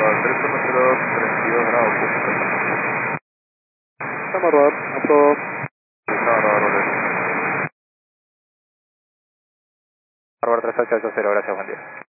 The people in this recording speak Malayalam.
392, 32 grados. Estamos a rodar, aprobado. Bárbaro 3880, gracias, buen día.